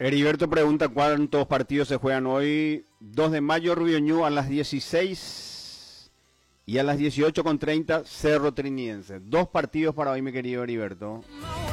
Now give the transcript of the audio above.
Heriberto pregunta cuántos partidos se juegan hoy. 2 de mayo, Rubio Ñu a las 16 y a las 18:30 Cerro Trinidense. 2 partidos para hoy, mi querido Heriberto.